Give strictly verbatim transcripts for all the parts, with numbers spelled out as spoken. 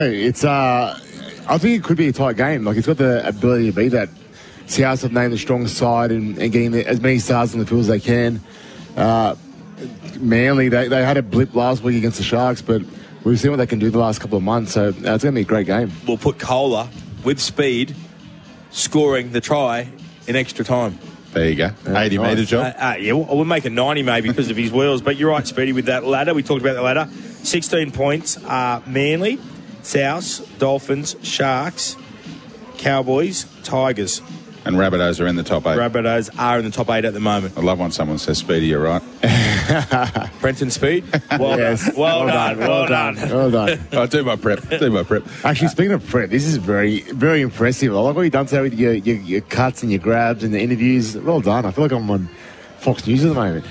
It's, uh, I think it could be a tight game. Like, it's got the ability to be that. South have named the strongest side and, and getting the, as many stars on the field as they can. Uh, Manly, they, they had a blip last week against the Sharks, but we've seen what they can do the last couple of months, so uh, it's going to be a great game. We'll put Kohler with speed, scoring the try in extra time. There you go. Yeah, eighty nice. metre job. Uh, uh, yeah, we'll, we'll make it ninety maybe because of his wheels, but you're right, Speedy, with that ladder. We talked about the ladder. sixteen points are Manly, Souths, Dolphins, Sharks, Cowboys, Tigers. And Rabbitohs are in the top eight. Rabbitohs are in the top eight at the moment. I love when someone says Speedy, you're right. Brenton Speed, well Yes. done. Well, Well done, done, well well done. done. Well done. Oh, do my prep. Do my prep. Actually, speaking of prep, this is very, very impressive. I like what you've done today with your, your, your cuts and your grabs and the interviews. Well done. I feel like I'm on Fox News at the moment.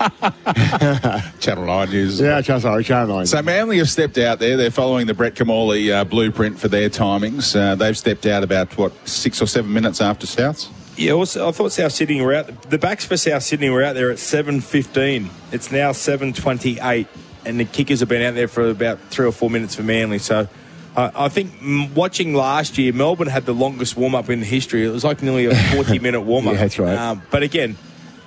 Channel nine News. Yeah, sorry, Channel nine. So Manly have stepped out there. They're following the Brett Kamali uh, blueprint for their timings. Uh, they've stepped out about, what, six or seven minutes after Souths? Yeah, also, I thought South Sydney were out. The backs for South Sydney were out there at seven fifteen. It's now seven twenty-eight, and the kickers have been out there for about three or four minutes for Manly. So uh, I think mm, watching last year, Melbourne had the longest warm-up in history. It was like nearly a forty-minute warm-up. Yeah, that's right. Um, but again,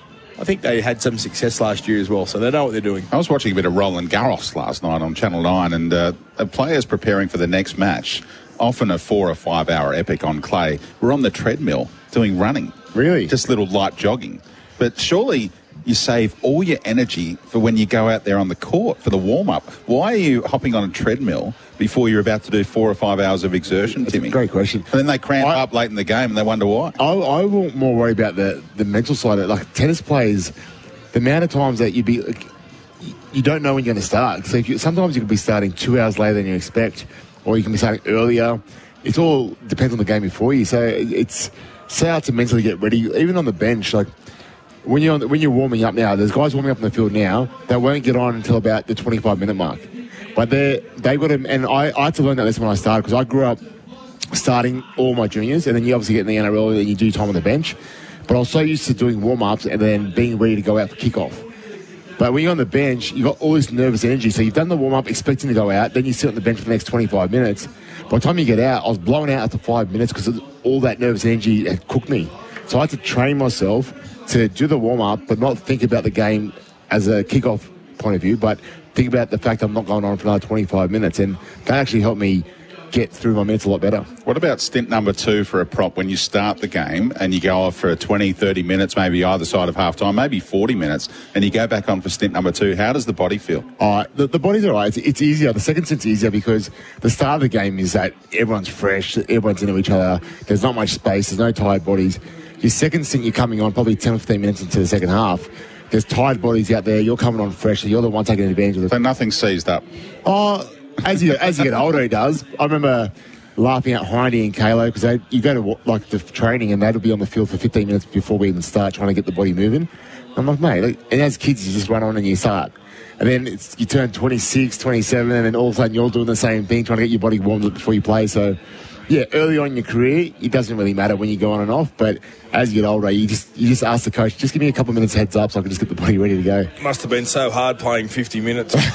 I think they had some success last year as well, so they know what they're doing. I was watching a bit of Roland Garros last night on Channel nine, and uh, players preparing for the next match, often a four or five hour epic on clay, were on the treadmill doing running. Really? Just little light jogging. But surely you save all your energy for when you go out there on the court for the warm-up. Why are you hopping on a treadmill before you're about to do four or five hours of exertion, That's Timmy? a great question. And then they cramp I- up late in the game and they wonder why. I, I will more worry about the, the mental side of it. Like tennis players, the amount of times that you be, like, you don't know when you're going to start. So if you, sometimes you could be starting two hours later than you expect, or you can be starting earlier. It all depends on the game before you. So it's say how to mentally get ready. Even on the bench, like when you're on the, when you're warming up now, there's guys warming up in the field now that won't get on until about the twenty-five minute mark. But they they've got to, and I, I had to learn that lesson when I started because I grew up starting all my juniors, and then you obviously get in the N R L and you do time on the bench. But I was so used to doing warm-ups and then being ready to go out for kickoff. But when you're on the bench, you've got all this nervous energy. So you've done the warm-up expecting to go out, then you sit on the bench for the next twenty-five minutes. By the time you get out, I was blown out after five minutes because all that nervous energy had cooked me. So I had to train myself to do the warm-up, but not think about the game as a kickoff point of view, but think about the fact I'm not going on for another twenty-five minutes. And that actually helped me get through my minutes a lot better. What about stint number two for a prop when you start the game and you go off for twenty, thirty minutes, maybe either side of half-time, maybe forty minutes, and you go back on for stint number two? How does the body feel? Uh, the, the body's all right. It's, it's easier. The second stint's easier because the start of the game is that everyone's fresh, everyone's into each other, there's not much space, there's no tired bodies. Your second stint, you're coming on probably ten or fifteen minutes into the second half. There's tired bodies out there, you're coming on fresh, so you're the one taking advantage of it. So nothing seized up. Oh, as you as you get older, it does. I remember laughing at Heidi and Kalo because you go to like the training and they'll be on the field for fifteen minutes before we even start trying to get the body moving. I'm like, mate, look, and as kids, you just run on and you start. And then it's, you turn twenty-six, twenty-seven, and then all of a sudden you're doing the same thing, trying to get your body warmed up before you play. So, yeah, early on in your career, it doesn't really matter when you go on and off. But as you get older, you just you just ask the coach, just give me a couple of minutes heads up so I can just get the body ready to go. Must have been so hard playing fifty minutes. There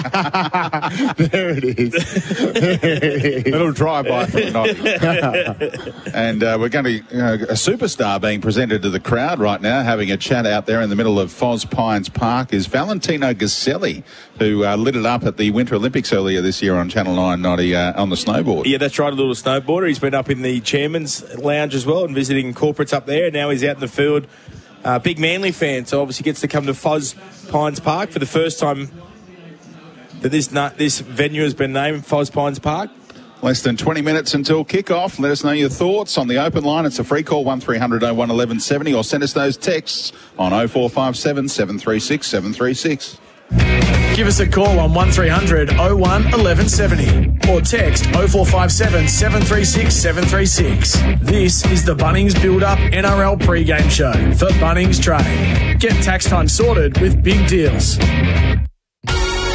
it is. There it is. Little drive-by for the night. And uh, we're going to you know, a superstar being presented to the crowd right now, having a chat out there in the middle of Foz Pines Park, is Valentino Gaselli, who uh, lit it up at the Winter Olympics earlier this year on Channel nine ninety uh, on the snowboard. Yeah, that's right, a little snowboarder. He's been up in the chairman's lounge as well and visiting corporates up there. Now he's out in the field. Uh, big Manly fan, so obviously gets to come to Foz Pines Park for the first time that this na- this venue has been named Foz Pines Park. Less than twenty minutes until kickoff. Let us know your thoughts on the open line. It's a free call, one three hundred oh one eleven seventy, or send us those texts on oh four five seven, seven three six, seven three six. Give us a call on one three hundred oh one eleven seventy or text oh four five seven, seven three six, seven three six. This is the Bunnings Build-Up N R L pre-game show for Bunnings Trade. Get tax time sorted with big deals.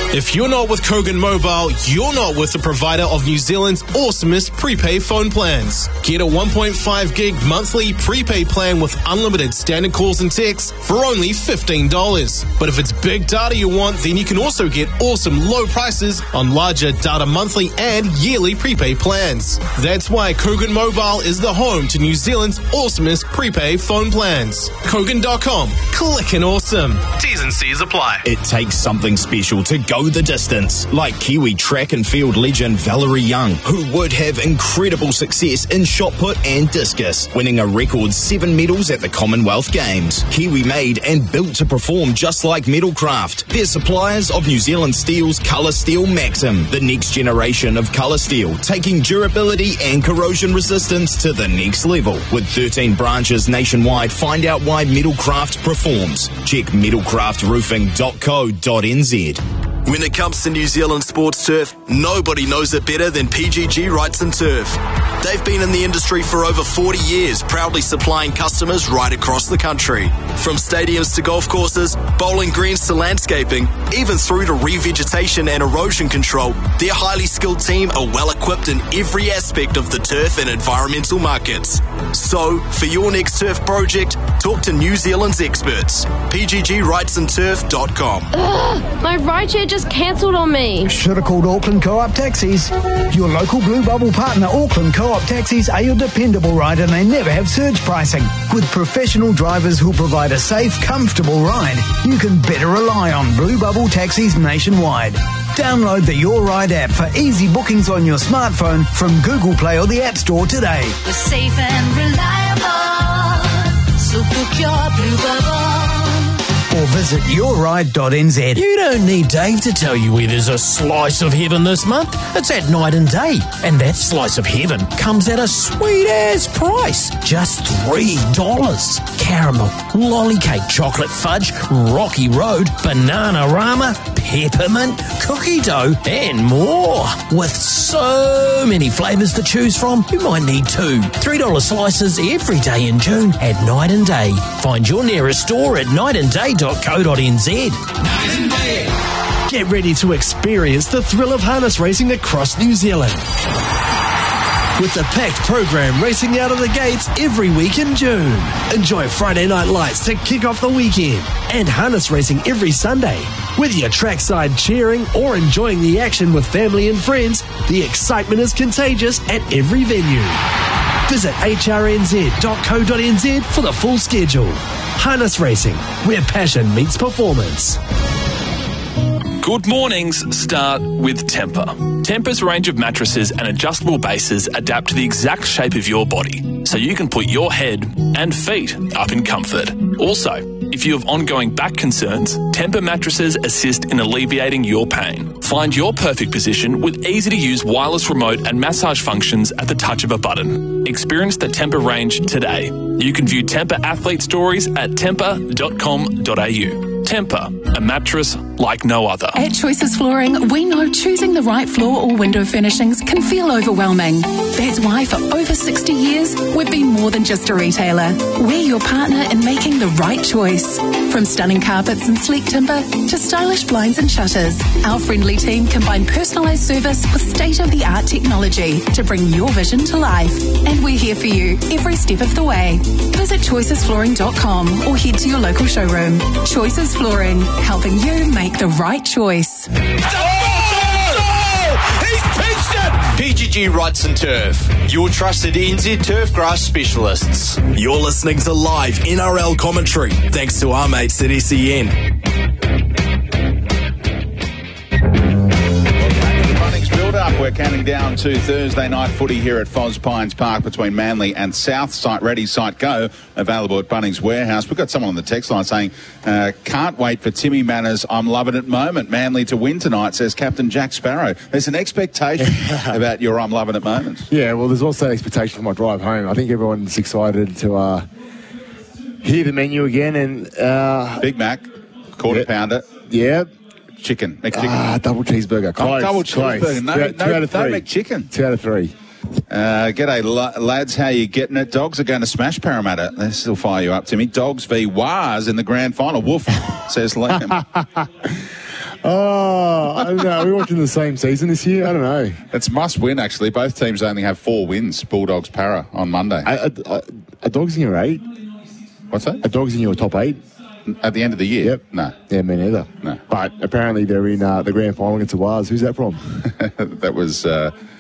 If you're not with Kogan Mobile, you're not with the provider of New Zealand's awesomest prepaid phone plans. Get a one point five gig monthly prepaid plan with unlimited standard calls and texts for only fifteen dollars. But if it's big data you want, then you can also get awesome low prices on larger data monthly and yearly prepaid plans. That's why Kogan Mobile is the home to New Zealand's awesomest prepaid phone plans. Kogan dot com. Clickin' awesome. T's and C's apply. It takes something special to go the distance, like Kiwi track and field legend Valerie Young, who would have incredible success in shot put and discus, winning a record seven medals at the Commonwealth Games. Kiwi made and built to perform just like Metalcraft. They're suppliers of New Zealand Steel's Colour Steel Maxim, the next generation of colour steel, taking durability and corrosion resistance to the next level. With thirteen branches nationwide, find out why Metalcraft performs. Check metalcraft roofing dot co dot n z. When it comes to New Zealand sports turf, nobody knows it better than P G G Wrights and Turf. They've been in the industry for over forty years, proudly supplying customers right across the country. From stadiums to golf courses, bowling greens to landscaping, even through to revegetation and erosion control, their highly skilled team are well equipped in every aspect of the turf and environmental markets. So, for your next turf project, talk to New Zealand's experts. P G G Wrights and Turf dot com. Ugh, my rideshare just cancelled on me. Should have called Auckland Co-op Taxis. Your local Blue Bubble partner, Auckland Co-op Taxis, are your dependable ride, and they never have surge pricing. With professional drivers who provide a safe, comfortable ride, you can better rely on Blue Bubble Taxis nationwide. Download the Your Ride app for easy bookings on your smartphone from Google Play or the App Store today. We're safe and reliable, so book your Blue Bubble. Or visit your ride dot n z. You don't need Dave to tell you where there's a slice of heaven this month. It's at Night and Day. And that slice of heaven comes at a sweet-ass price. Just three dollars. Caramel, lolly cake, chocolate fudge, Rocky Road, Banana-Rama, peppermint, cookie dough, and more. With so many flavours to choose from, you might need two. three dollar slices every day in June at Night and Day. Find your nearest store at night and day dot co dot n z. Get ready to experience the thrill of harness racing across New Zealand. With the packed program racing out of the gates every week in June. Enjoy Friday night lights to kick off the weekend and harness racing every Sunday. Whether you're trackside cheering or enjoying the action with family and friends, the excitement is contagious at every venue. Visit h r n z dot co dot n z for the full schedule. Harness Racing, where passion meets performance. Good mornings start with Tempur. Tempur's range of mattresses and adjustable bases adapt to the exact shape of your body, so you can put your head and feet up in comfort. Also, if you have ongoing back concerns, Tempur mattresses assist in alleviating your pain. Find your perfect position with easy-to-use wireless remote and massage functions at the touch of a button. Experience the Tempur range today. You can view Tempur athlete stories at tempur dot com dot a u. Tempur, a mattress like no other. At Choices Flooring, we know choosing the right floor or window furnishings can feel overwhelming. That's why for over sixty years, we've been more than just a retailer. We're your partner in making the right choice. From stunning carpets and sleek timber to stylish blinds and shutters, our friendly team combine personalised service with state-of-the-art technology to bring your vision to life. And we're here for you every step of the way. Visit choices flooring dot com or head to your local showroom. Choices Flooring, helping you make the right choice. P G G Wrights and Turf, your trusted N Z turf grass specialists. You're listening to live N R L commentary, thanks to our mates at S E N. Up. We're counting down to Thursday night footy here at Fos Pines Park between Manly and South. Site ready, site go. Available at Bunnings Warehouse. We've got someone on the text line saying, uh, can't wait for Timmy Manners. I'm loving it moment. Manly to win tonight, says Captain Jack Sparrow. There's an expectation about your I'm loving it moment. Yeah, well, there's also an expectation for my drive home. I think everyone's excited to uh, hear the menu again. And uh, Big Mac, quarter yeah, pounder. Yeah. Chicken, McChicken. Ah, double cheeseburger. Close, oh, double close. cheeseburger. No, two, no, two out of three. No McChicken. Two out of three. Uh, g'day, la- lads. How you getting it? Dogs are going to smash Parramatta. This will fire you up, Timmy. Dogs v Wars in the grand final. Woof, says Liam. Oh, I don't know. Are we watching the same season this year? I don't know. It's must win, actually. Both teams only have four wins. Bulldogs, Para on Monday. Are, are, are Dogs in your eight? What's that? Are Dogs in your top eight? At the end of the year? Yep. No. Yeah, me neither. No. But apparently they're in uh, the grand final against the Waz. Who's that from? That was... Uh,